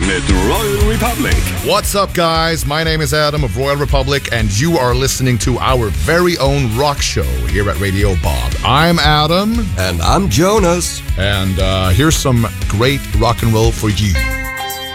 met Royal Republic. What's up, guys? My name is Adam of Royal Republic, and you are listening to our very own rock show here at Radio Bob. I'm Adam. And I'm Jonas. And here's some great rock and roll for you.